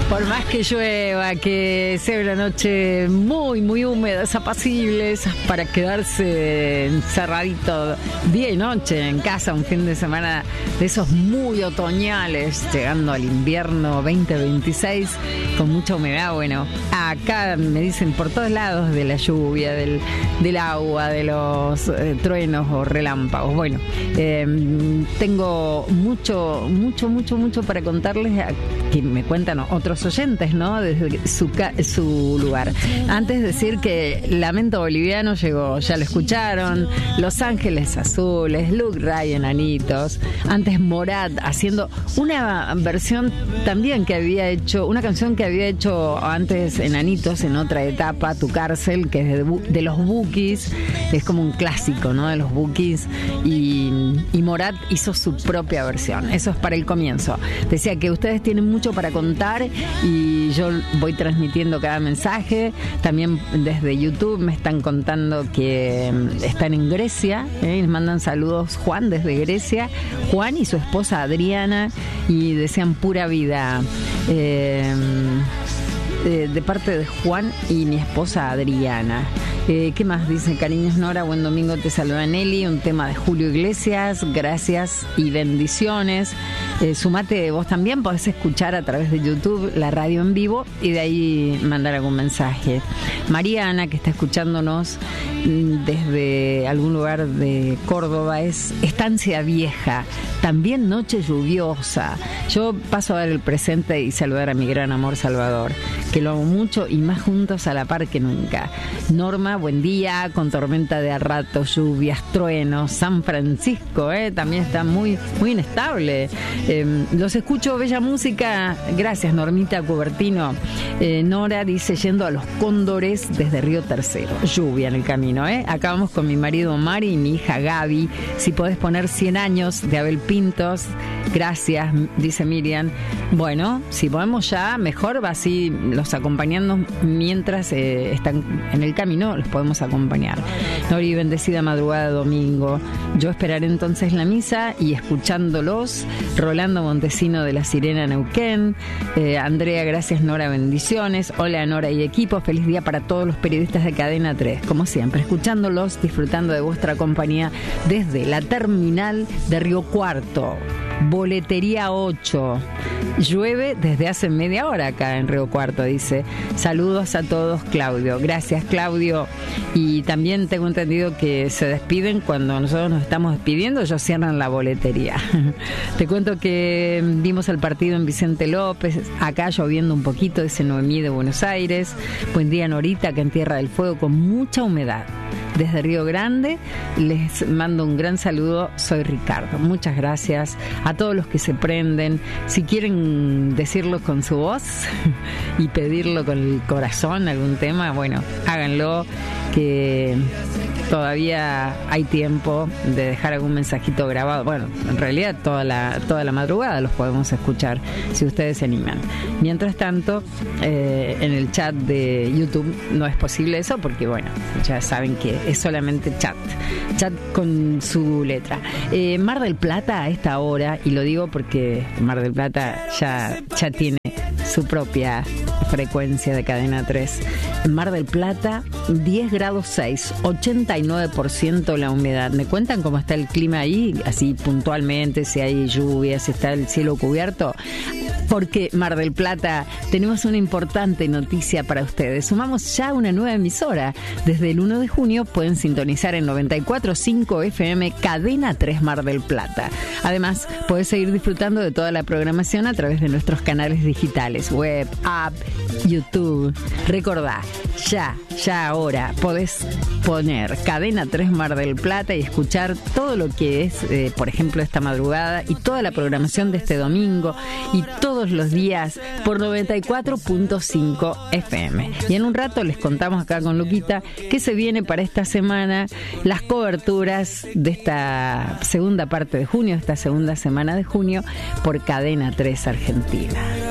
Por más que llueva, que sea una noche muy, muy húmeda, es apacible, es para quedarse encerradito día y noche en casa, un fin de semana de esos muy otoñales, llegando al invierno 2026, con mucha humedad. Bueno, acá me dicen por todos lados de la lluvia, del agua, de los truenos o relámpagos. Bueno, tengo mucho para contarles, que me cuentan otros oyentes, ¿no? Desde su lugar. Antes decir que Lamento Boliviano llegó, ya lo escucharon, Los Ángeles Azules, Luke Ray, Enanitos, antes Morat haciendo una versión también que había hecho, una canción que había hecho antes Enanitos en otra etapa, Tu Cárcel, que es de los Bukis, es como un clásico, ¿no? De los Bukis, y Morat hizo su propia versión. Eso es para el comienzo. Decía que ustedes tienen mucho para contar y yo voy transmitiendo cada mensaje. También desde YouTube me están contando que están en Grecia, les mandan saludos Juan desde Grecia, Juan y su esposa Adriana, y desean pura vida de parte de Juan y mi esposa Adriana. ¿Qué más? Dicen cariños Nora, buen domingo, te saluda Nelly, un tema de Julio Iglesias, gracias y bendiciones. Sumate vos también, podés escuchar a través de YouTube la radio en vivo y de ahí mandar algún mensaje. Mariana, que está escuchándonos desde algún lugar de Córdoba, es Estancia Vieja, también noche lluviosa. Yo paso a dar el presente y saludar a mi gran amor Salvador, que lo amo mucho y más juntos a la par que nunca. Norma, buen día, con tormenta de a rato, lluvias, truenos. San Francisco, también está muy, muy inestable. Los escucho, bella música. Gracias, Normita Cubertino. Nora dice, yendo a Los Cóndores desde Río Tercero. Lluvia en el camino, Acá vamos con mi marido Omar y mi hija Gaby. Si podés poner 100 años de Abel Pintos. Gracias, dice Miriam. Bueno, si podemos ya, mejor, va así los acompañando mientras están en el camino, los podemos acompañar. Nori, bendecida madrugada de domingo. Yo esperaré entonces la misa y escuchándolos. Rolando Montesino de La Sirena, Neuquén. Andrea, gracias Nora, bendiciones. Hola Nora y equipo, feliz día para todos los periodistas de Cadena 3. Como siempre, escuchándolos, disfrutando de vuestra compañía desde la terminal de Río Cuarto. Boletería 8. Llueve desde hace media hora acá en Río Cuarto, dice. Saludos a todos, Claudio. Gracias, Claudio. Y también tengo entendido que se despiden cuando nosotros nos estamos despidiendo, ellos cierran la boletería. Te cuento que vimos el partido en Vicente López, acá lloviendo un poquito, dice Noemí de Buenos Aires. Buen día, Norita, que en Tierra del Fuego con mucha humedad. Desde Río Grande les mando un gran saludo, soy Ricardo. Muchas gracias a todos los que se prenden. Si quieren decirlo con su voz y pedirlo con el corazón, algún tema, bueno, háganlo, que todavía hay tiempo de dejar algún mensajito grabado. Bueno, en realidad toda la madrugada los podemos escuchar si ustedes se animan. Mientras tanto, en el chat de YouTube no es posible eso porque, bueno, ya saben que es solamente chat con su letra. Mar del Plata a esta hora, y lo digo porque Mar del Plata ya tiene su propia frecuencia de Cadena 3. En Mar del Plata, 10 grados 6, 89% la humedad. ¿Me cuentan cómo está el clima ahí? Así puntualmente, si hay lluvia, si está el cielo cubierto. Porque Mar del Plata, tenemos una importante noticia para ustedes. Sumamos ya una nueva emisora. Desde el 1 de junio pueden sintonizar en 94.5 FM Cadena 3 Mar del Plata. Además, puedes seguir disfrutando de toda la programación a través de nuestros canales digitales, web, app, YouTube. Recordá, ya ahora podés poner Cadena 3 Mar del Plata y escuchar todo lo que es, por ejemplo, esta madrugada y toda la programación de este domingo y todos los días por 94.5 FM. Y en un rato les contamos acá con Luquita qué se viene para esta semana, las coberturas de esta segunda parte de junio, esta segunda semana de junio por Cadena 3 Argentina.